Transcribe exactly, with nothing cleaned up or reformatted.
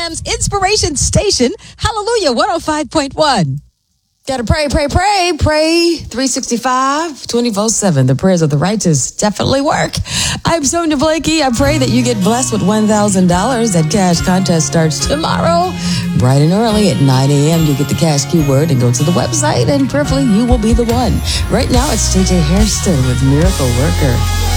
M's Inspiration Station, Hallelujah one oh five point one. Gotta pray, pray, pray, pray three sixty-five, twenty-four seven. The prayers of the righteous definitely work. I'm Sonia Blakey. I pray that you get blessed with one thousand dollars. That cash contest starts tomorrow, bright and early at nine a.m. You get the cash keyword and go to the website, and prayerfully you will be the one. Right now, it's J J Hairston with Miracle Worker.